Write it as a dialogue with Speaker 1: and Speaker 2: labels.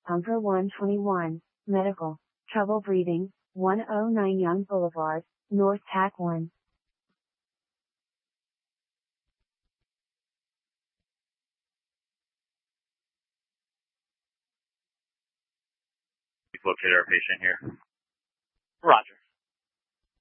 Speaker 1: Bunker 121, medical, trouble breathing, 109 Young Boulevard, North TAC 1.
Speaker 2: Locate our patient here.
Speaker 3: Roger.